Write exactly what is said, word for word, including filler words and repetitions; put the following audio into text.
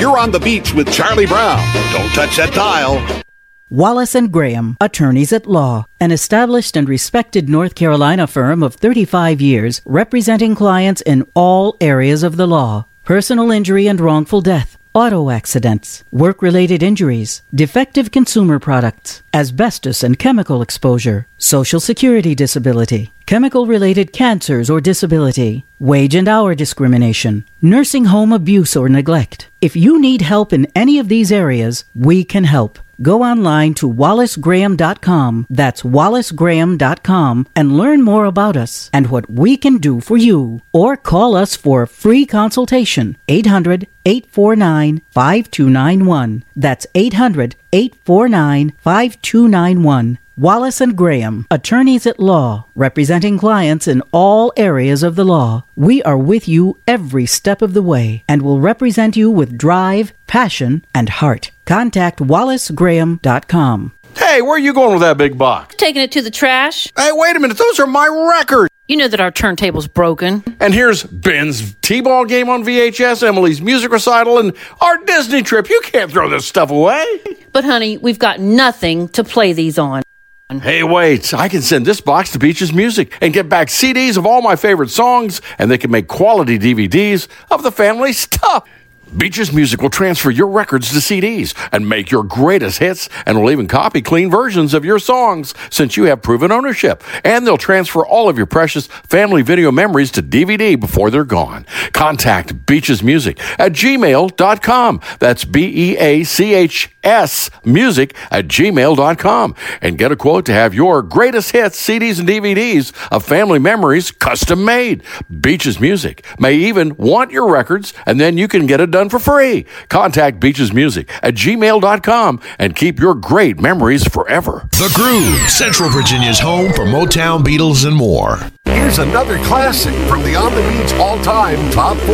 You're on the beach with Charlie Brown. Don't touch that dial. Wallace and Graham, attorneys at law, an established and respected North Carolina firm of thirty-five years representing clients in all areas of the law. Personal injury and wrongful death, auto accidents, work-related injuries, defective consumer products, asbestos and chemical exposure, Social Security disability, chemical-related cancers or disability, wage and hour discrimination, nursing home abuse or neglect. If you need help in any of these areas, we can help. Go online to wallace graham dot com, that's wallace graham dot com, and learn more about us and what we can do for you. Or call us for a free consultation, eight hundred, eight four nine, five two nine one. That's eight hundred, eight four nine, five two nine one. Wallace and Graham, attorneys at law, representing clients in all areas of the law. We are with you every step of the way and will represent you with drive, passion, and heart. Contact wallace graham dot com. Hey, where are you going with that big box? Taking it to the trash. Hey, wait a minute. Those are my records. You know that our turntable's broken. And here's Ben's T-ball game on V H S, Emily's music recital, and our Disney trip. You can't throw this stuff away. But, honey, we've got nothing to play these on. Hey, wait. I can send this box to Beaches Music and get back C Ds of all my favorite songs, and they can make quality D V Ds of the family stuff. Beaches Music will transfer your records to C Ds and make your greatest hits, and will even copy clean versions of your songs since you have proven ownership. And they'll transfer all of your precious family video memories to D V D before they're gone. Contact Beaches Music at gmail dot com. That's B E A C H S music at gmail dot com. And get a quote to have your greatest hits, C Ds, and D V Ds of family memories custom made. Beaches Music may even want your records, and then you can get it done for free. Contact Beaches Music at gmail dot com and keep your great memories forever. The Groove, Central Virginia's home for Motown, Beatles, and more. Here's another classic from the On the Beach all-time top four.